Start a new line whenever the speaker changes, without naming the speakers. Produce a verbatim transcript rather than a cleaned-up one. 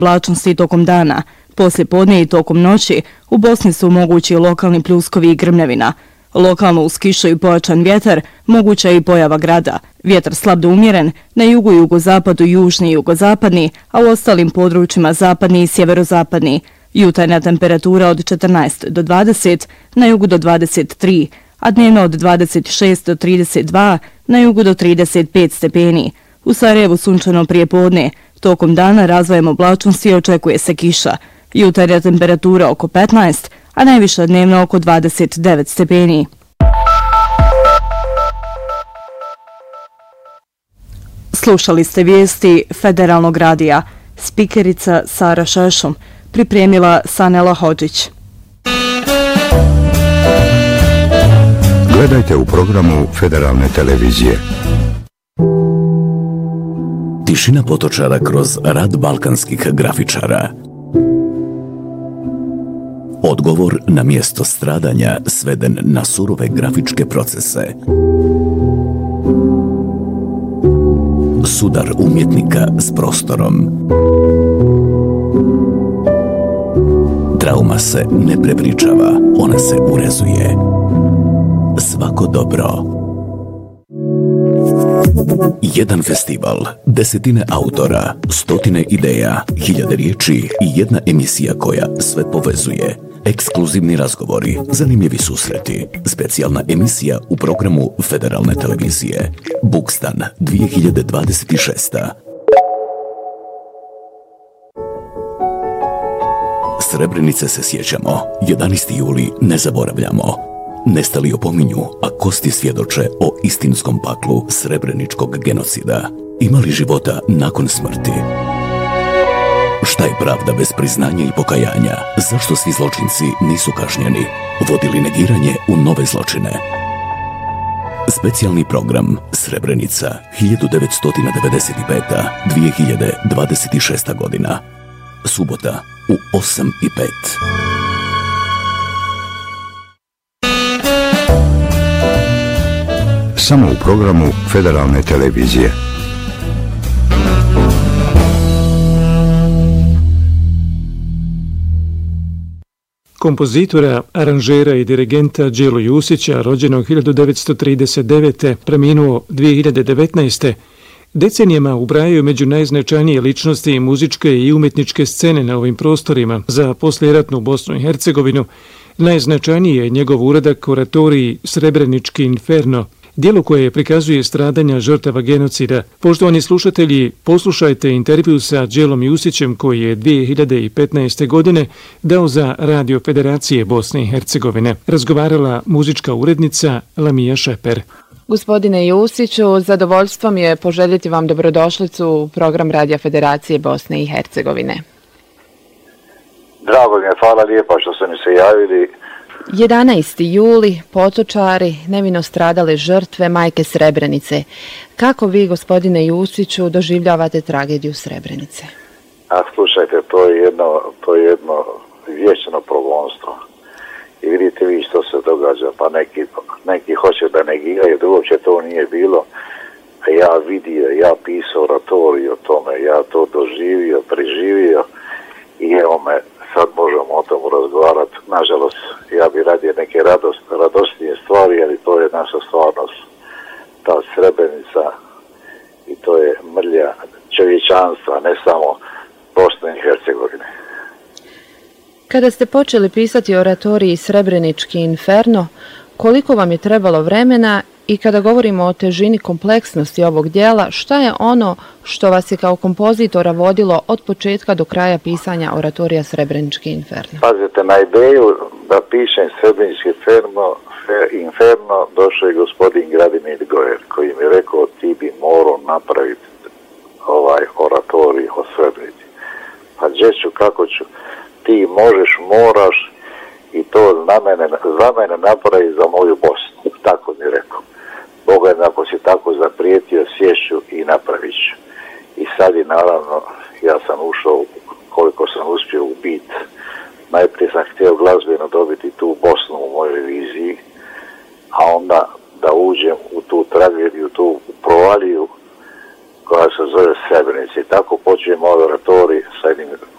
oblačnosti tokom dana. Poslije podne i tokom noći u Bosni su mogući lokalni pljuskovi i grmljavina. Lokalno uz kišu i pojačan vjetar moguća je i pojava grada. Vjetar slab do umjeren, na jugu, jugozapadu, južni i jugozapadni, a u ostalim područjima zapadni i sjeverozapadni. Jutarnja temperatura od četrnaest do dvadeset, na jugu do dvadeset tri, a dnevno od dvadeset šest do trideset dva, na jugu do trideset pet stepeni. U Sarajevu sunčano prije podne, tokom dana razvojem oblačnosti očekuje se kiša. Jutarnja temperatura oko petnaest, a najviša dnevno oko dvadeset devet stepeni. Slušali ste vijesti Federalnog radija. Spikerica Sara Šešum, pripremila Sanela Hodžić.
Gledajte u programu Federalne televizije.
Tišina Potočara kroz rad balkanskih grafičara. Odgovor na mjesto stradanja sveden na surove grafičke procese. Sudar umjetnika s prostorom. Trauma se ne prepričava, ona se urezuje. Svako dobro. Jedan festival, desetine autora, stotine ideja, hiljade riječi i jedna emisija koja sve povezuje. Ekskluzivni razgovori, zanimljivi susreti, specijalna emisija u programu Federalne televizije. Bukstan dvije hiljade dvadeset šest. Srebrenice se sjećamo, jedanaesti juli ne zaboravljamo. Nestali opominju, a kosti svjedoče o istinskom paklu srebreničkog genocida. Ima li života nakon smrti? Šta je pravda bez priznanja i pokajanja? Zašto svi zločinci nisu kažnjeni? Vodili negiranje u nove zločine? Specijalni program Srebrenica hiljadu devetsto devedeset pet. do dvije hiljade dvadeset šesta. godina. Subota u osam i pet.
Samo u programu Federalne televizije.
Kompozitora, aranžera i dirigenta Đelo Jusića, rođenog hiljadu devetsto trideset devete. preminuo dvije hiljade devetnaeste. Decenijama ubrajaju među najznačajnije ličnosti muzičke i umjetničke scene na ovim prostorima za poslijeratnu Bosnu i Hercegovinu. Najznačajniji je njegov uradak oratoriji Srebrenički inferno, dijelo koje prikazuje stradanja žrtava genocida. Poštovani slušatelji, poslušajte intervju sa Đelom Jusićem koji je dvije hiljade petnaeste. godine dao za Radio Federacije Bosne i Hercegovine. Razgovarala muzička urednica Lamija Šeper.
Gospodine Jusiću, zadovoljstvo mi je poželjeti vam dobrodošlicu u program Radio Federacije Bosne i Hercegovine.
Drago mi je, hvala lijepa što ste mi se javili.
jedanaesti juli, Potočari, nevino stradale žrtve majke Srebrenice. Kako vi, gospodine Jusiću, doživljavate tragediju Srebrenice?
A slušajte, to je jedno, to je jedno vječno progonstvo. I vidite vi što se događa, pa neki, neki hoće da negiraju da uopće to nije bilo. A ja vidio, ja pisao oratoriju o tome, ja to doživio, preživio i evo me, sad možemo o tomu razgovarati. Nažalost, ja bi radio neke radost, radosnije stvari, ali to je naša stvarnost. Ta Srebrenica i to je mrlja čovječanstva, ne samo Bosne i Hercegovine.
Kada ste počeli pisati oratoriji Srebrenički inferno, koliko vam je trebalo vremena i kada govorimo o težini kompleksnosti ovog dijela, šta je ono što vas je kao kompozitora vodilo od početka do kraja pisanja oratorija Srebrenički inferno?
Pazite, na ideju da pišem Srebrenički inferno, inferno došao je gospodin Gradimir Gojer koji mi je rekao ti bi morao napraviti ovaj oratorij o Srebrenici. Pa Đeću, kako ću? Ti možeš, moraš i to za mene, za mene napravi za moju Bosnu. Tako mi je rekao. Boga, ako si tako zaprijetio, sješću i napravit ću. I sad je naravno, ja sam ušao koliko sam uspio u bit. Najprije sam htio glazbeno dobiti tu Bosnu u mojoj viziji, a onda da uđem u tu tragediju, tu provaliju koja se zove Srebrenica. I tako počinje moj oratorij